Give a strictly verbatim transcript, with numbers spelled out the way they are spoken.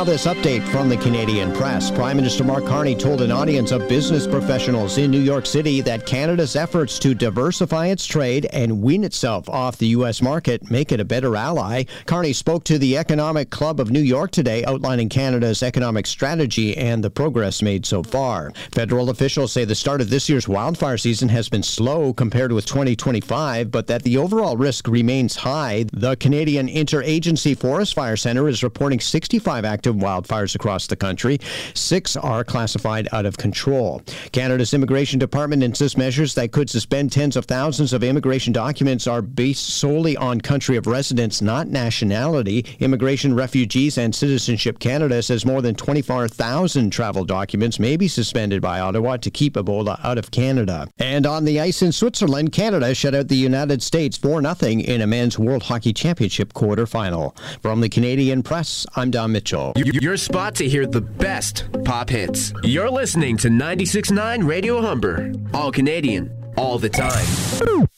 this update from the Canadian Press. Prime Minister Mark Carney told an audience of business professionals in New York City that Canada's efforts to diversify its trade and wean itself off the U S market make it a better ally. Carney spoke to the Economic Club of New York today, outlining Canada's economic strategy and the progress made so far. Federal officials say the start of this year's wildfire season has been slow compared with twenty twenty-five, but that the overall risk remains high. The Canadian Interagency Forest Fire Center is reporting sixty-five active wildfires across the country. Six are classified out of control. Canada's Immigration Department insists measures that could suspend tens of thousands of immigration documents are based solely on country of residence, not nationality. Immigration, Refugees, and Citizenship Canada says more than twenty-four thousand travel documents may be suspended by Ottawa to keep Ebola out of Canada. And on the ice in Switzerland, Canada shut out the United States four nothing in a men's World Hockey Championship quarterfinal. From the Canadian Press, I'm Don Mitchell. Your spot to hear the best pop hits. You're listening to ninety-six point nine Radio Humber. All Canadian, all the time.